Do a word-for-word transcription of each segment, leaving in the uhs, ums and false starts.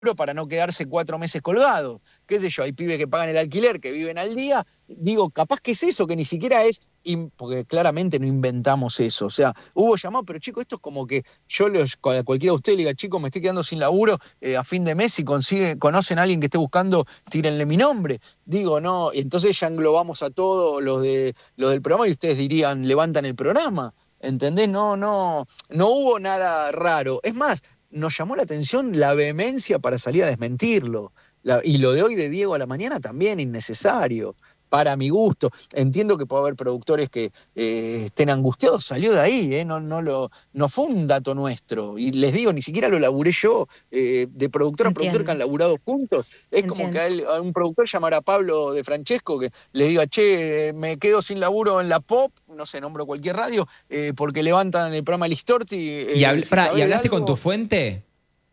para no quedarse cuatro meses colgados. Qué sé yo, hay pibes que pagan el alquiler, que viven al día. Digo, capaz que es eso, que ni siquiera es, porque claramente no inventamos eso. O sea, hubo llamado, pero chicos, esto es como que yo les, a cualquiera de ustedes le diga, chicos, me estoy quedando sin laburo eh, a fin de mes, y consigue, conocen a alguien que esté buscando, tírenle mi nombre. Digo, no, y entonces ya englobamos a todos los, de, los del programa y ustedes dirían, levantan el programa. ¿Entendés? No, no, no hubo nada raro. Es más, nos llamó la atención la vehemencia para salir a desmentirlo. La, y lo de hoy de Diego a la mañana también innecesario, para mi gusto. Entiendo que puede haber productores que eh, estén angustiados, salió de ahí, eh, no, no, lo, no fue un dato nuestro. Y les digo, ni siquiera lo laburé yo, eh, de productor a productor que han laburado juntos. Es Entiendo. Como que a, él, a un productor llamar a Pablo de Francesco, que le diga, che, me quedo sin laburo en la Pop, no sé, nombro cualquier radio, eh, porque levantan el programa Listorti. Eh, ¿Y, habl si para, ¿Y hablaste algo, con tu fuente?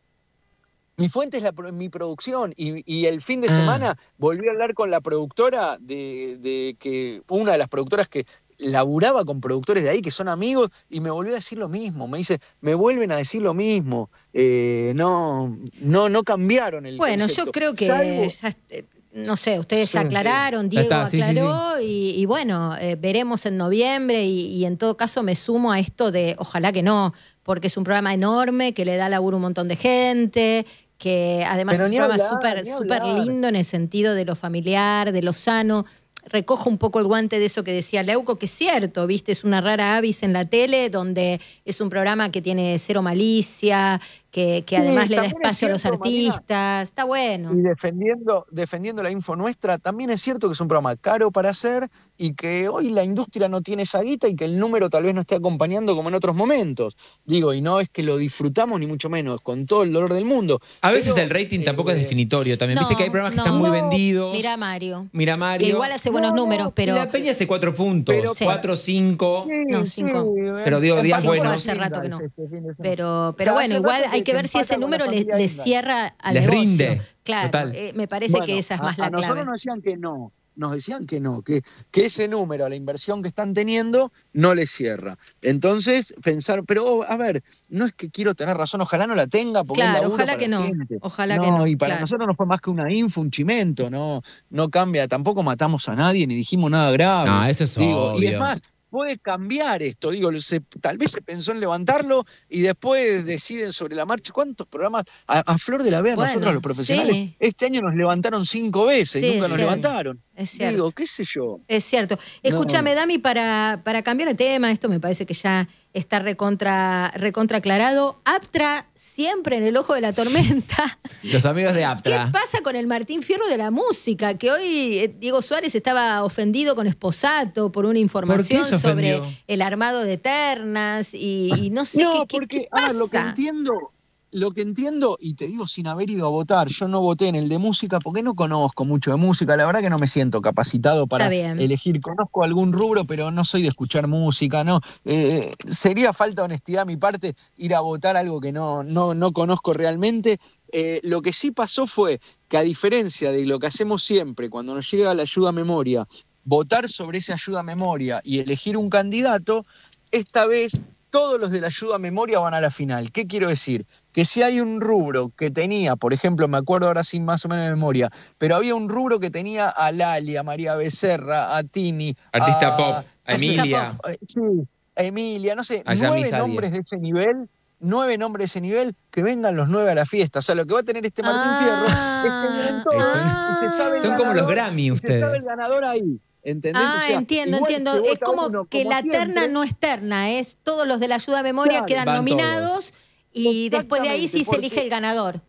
Mi fuente es la, mi producción, y, y el fin de ah. semana volví a hablar con la productora, de, de que una de las productoras que laburaba con productores de ahí, que son amigos, y me volvió a decir lo mismo. Me dice, me vuelven a decir lo mismo. Eh, no, no, no cambiaron el Bueno, concepto. yo creo que... Salvo, ya, no sé, ustedes sí, ya aclararon, Diego está, sí, aclaró, sí, sí. Y, y bueno, eh, veremos en noviembre, y, y en todo caso me sumo a esto de, ojalá que no, porque es un programa enorme, que le da laburo a un montón de gente, que además Pero es un ni programa hablar, ni súper hablar. lindo en el sentido de lo familiar, de lo sano. Recojo un poco el guante de eso que decía Leuco, que es cierto, viste, es una rara avis en la tele, donde es un programa que tiene cero malicia, que, que además sí, le da espacio cierto, a los artistas, Marina, está bueno. Y defendiendo, defendiendo la info nuestra, también es cierto que es un programa caro para hacer, y que hoy la industria no tiene esa guita, y que el número tal vez no esté acompañando como en otros momentos. Digo, y no es que lo disfrutamos ni mucho menos, con todo el dolor del mundo. A veces pero, el rating eh, tampoco es definitorio también. No, Viste que hay programas que no, están muy no, vendidos. Mira Mario. Mira Mario. Que igual hace buenos no, números, no, pero... Y la Peña hace cuatro puntos, pero, cuatro, cinco. Sí, no, cinco. Sí, pero digo, días buenos. Hace rato que no. Este Pero, pero bueno, igual hay que ver si ese número le, le cierra al Les negocio. rinde. Claro, eh, me parece bueno, que esa es más a, la a clave. nosotros nos decían que no, nos decían que no, que, que ese número, la inversión que están teniendo, no les cierra. Entonces, pensar, pero oh, a ver, no es que quiero tener razón, ojalá no la tenga, porque claro, es laburo ojalá para que la no, gente. ojalá no, que no. Y para claro. nosotros no fue más que una info, un chimento, no, no cambia, tampoco matamos a nadie ni dijimos nada grave. No, eso es Digo, obvio. Y es más, puede cambiar esto, digo, se, tal vez se pensó en levantarlo y después deciden sobre la marcha. ¿Cuántos programas? A, a Flor de la Vea, bueno, nosotros los profesionales, sí. este año nos levantaron cinco veces, sí, y nunca nos cierto. levantaron. Es cierto. Digo, qué sé yo. Es cierto. Escúchame, no. Dami, para, para cambiar de tema, esto me parece que ya está recontra, recontra aclarado. Aptra siempre en el ojo de la tormenta. Los amigos de Aptra. ¿Qué pasa con el Martín Fierro de la música? Que hoy eh, Diego Suárez estaba ofendido con Esposato por una información ¿Por sobre el armado de ternas y, y no sé no, qué, porque, qué, qué pasa. A ver, lo que entiendo... Lo que entiendo, y te digo sin haber ido a votar, yo no voté en el de música porque no conozco mucho de música, la verdad que no me siento capacitado para elegir, conozco algún rubro, pero no soy de escuchar música, no, eh, sería falta de honestidad a mi parte ir a votar algo que no, no, no conozco realmente. Eh, lo que sí pasó fue que, a diferencia de lo que hacemos siempre, cuando nos llega la ayuda a memoria, votar sobre esa ayuda a memoria y elegir un candidato, esta vez todos los de la ayuda a memoria van a la final. ¿Qué quiero decir? Que si hay un rubro que tenía, por ejemplo, me acuerdo ahora sin más o menos de memoria, pero había un rubro que tenía a Lali, a María Becerra, a Tini, Artista a, pop, a Emilia. Pop. Sí, a Emilia, no sé, a nueve nombres de ese nivel, nueve nombres de ese nivel, que vengan los nueve a la fiesta. O sea, lo que va a tener este Martín ah, Fierro es que vienen todos ah, y se sabe el Son ganador, como los Grammy ustedes. se sabe el ganador ahí. ¿Entendés? Ah, o sea, entiendo, entiendo. Es como uno, que como la siempre. terna no es terna, es todos los de la ayuda a memoria Claro, quedan nominados todos. y después de ahí sí se elige el ganador.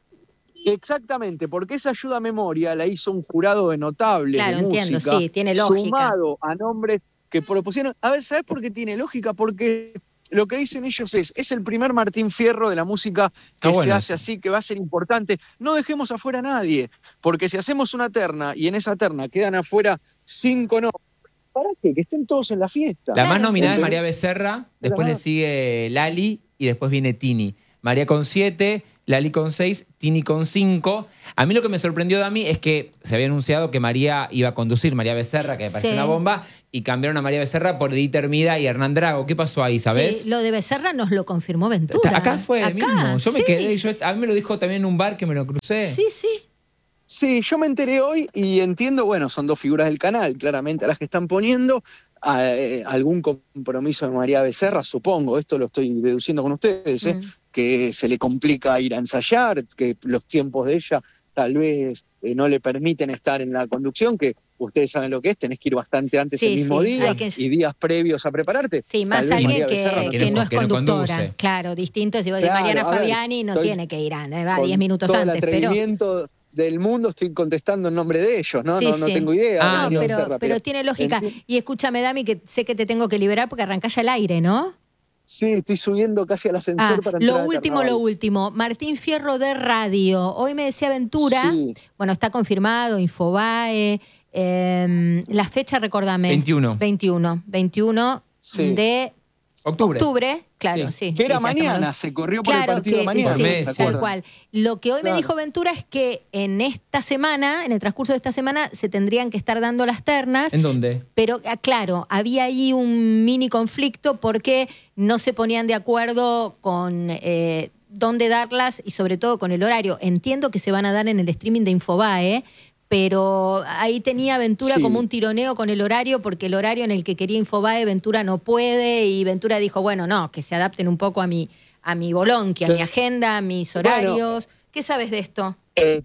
Exactamente, porque esa ayuda a memoria la hizo un jurado de notables claro, de entiendo, música, sí, tiene lógica. Sumado a nombres que propusieron. A ver, ¿sabés por qué tiene lógica? Porque lo que dicen ellos es, es el primer Martín Fierro de la música que ah, bueno, se hace así, que va a ser importante. No dejemos afuera a nadie, porque si hacemos una terna y en esa terna quedan afuera cinco nombres, ¿para qué? Que estén todos en la fiesta. La más nominada es María Becerra, después le sigue Lali y después viene Tini. María con siete, Lali con seis, Tini con cinco. A mí lo que me sorprendió, Dami, es que se había anunciado que María iba a conducir, María Becerra, que me pareció Sí. una bomba, y cambiaron a María Becerra por Edith Hermida y Hernán Drago. ¿Qué pasó ahí, sabes? Sí, lo de Becerra nos lo confirmó Ventura. Acá fue Acá, mismo. Yo me sí. quedé, yo, a mí me lo dijo también en un bar que me lo crucé. Sí, sí. Sí, yo me enteré hoy y entiendo, bueno, son dos figuras del canal, claramente a las que están poniendo a, eh, algún compromiso de María Becerra, supongo, esto lo estoy deduciendo con ustedes, ¿eh? Mm. Que se le complica ir a ensayar, que los tiempos de ella tal vez eh, no le permiten estar en la conducción, que ustedes saben lo que es, tenés que ir bastante antes Sí, el mismo sí, día hay que- y días previos a prepararte. Sí, más Tal vez alguien María que, Becerra no que tiene- no es que no conductora. conduce. Claro, distinto. Si vos Claro, decís Mariana a ver, Fabiani, no estoy tiene que ir antes, va con diez minutos todo antes, el pero... atrevimiento del mundo estoy contestando en nombre de ellos, ¿no? Sí, no, no sí. tengo idea. Ah, de María no, pero, Becerra, pero tiene lógica. enti- Y escúchame, Dami, que sé que te tengo que liberar porque arrancás ya al aire, ¿no? Sí, estoy subiendo casi al ascensor Ah, para entrar lo al último, carnaval. lo último. Martín Fierro de Radio. Hoy me decía Ventura, Sí. bueno, está confirmado, Infobae. eh, la fecha, recordame. veintiuno. veintiuno. veintiuno Sí. de Octubre. octubre. Claro, sí. Sí. Que era Sí, ya mañana, estamos- se corrió por Claro el partido que mañana. sí, Por mes, ¿se tal acuerdan? cual. Lo que hoy Claro. me dijo Ventura es que en esta semana, en el transcurso de esta semana, se tendrían que estar dando las ternas. ¿En dónde? Pero ah, claro, había ahí un mini conflicto porque no se ponían de acuerdo con eh, dónde darlas y sobre todo con el horario. Entiendo que se van a dar en el streaming de Infobae, pero ahí tenía Ventura Sí. como un tironeo con el horario porque el horario en el que quería Infobae Ventura no puede y Ventura dijo, bueno, no, que se adapten un poco a mi, a mi bolonqui, a Sí. mi agenda, a mis Bueno. horarios. ¿Qué sabes de esto? Eh,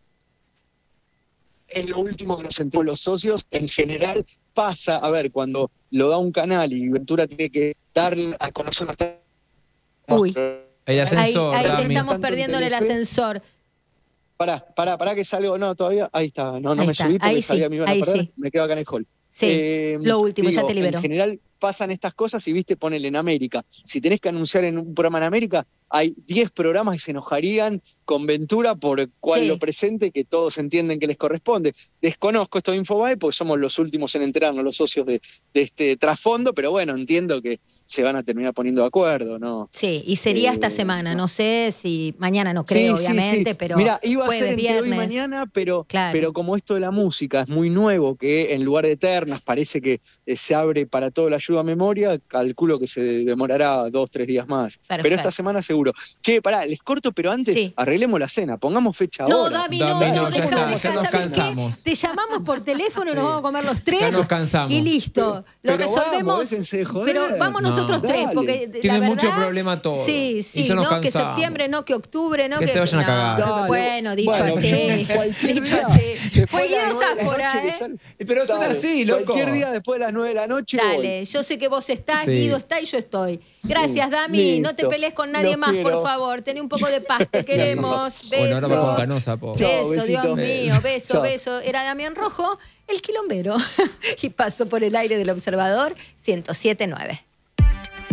es lo último que nos sentimos los socios. En general pasa, a ver, cuando lo da un canal y Ventura tiene que dar a conocer las ternas. Uy. El Ahí, ascensor, ahí te Dami. estamos Tanto en perdiendo en el Telefe. ascensor. Pará, pará, pará que salgo. No, todavía. Ahí está. No, no Ahí me está. subí porque Ahí sabía sí, que me iban a ahí perder. sí. Me quedo acá en el hall. Sí, Eh, lo último, ya digo, te libero. En general pasan estas cosas y viste, ponele en América. Si tenés que anunciar en un programa en América, hay diez programas que se enojarían con Ventura por cual Sí. lo presente, que todos entienden que les corresponde. Desconozco esto de Infobae porque somos los últimos en enterarnos, los socios de, de este trasfondo, pero bueno, entiendo que se van a terminar poniendo de acuerdo, ¿no? Sí, y sería esta Eh, semana. no. No sé si mañana no creo, Sí, sí, obviamente, sí. pero Mira, iba a ser jueves, entre hoy y viernes. mañana, pero, Claro. pero como esto de la música es muy nuevo, que en lugar de ternas parece que eh, se abre para todo la ayuda a memoria, calculo que se demorará dos, tres días más. Pero Perfecto. esta semana seguro. Che, pará, les corto, pero antes Sí. arreglemos la cena, pongamos fecha No, ahora. Davi, no, Dami, no, no, ya dejá, está, dejá, ya nos ¿sabés qué? cansamos. Te llamamos por teléfono y nos vamos a comer los tres. Ya nos cansamos. Y listo. Lo Pero vamos, resolvemos. déjense de joder. Pero vamos No. nosotros tres, Dale. porque de- Tiene la mucho verdad- problema todo. Sí, Y sí, ya nos no que cansamos. septiembre, no que octubre, no Que que. se vayan a no, cagar. Dale. Bueno, dicho Bueno, así. yo cualquier Dicho día, así. después Fue de las Guido nueve de la Sáfora, noche que ¿eh? sal- Pero son Dale, así, loco. Cualquier día después de las nueve de la noche voy. Dale, yo sé que vos estás, Sí. Guido está y yo estoy. Gracias, Dami. No te listo. pelees con nadie Los más, quiero. por favor. Ten un poco de paz, te queremos. Bueno, ahora va Beso. con Canosa, po. Chao, Beso, Dios besito. mío, beso, Chao. beso. Era Damián Rojo, el quilombero. Y pasó por el aire del observador ciento siete punto nueve.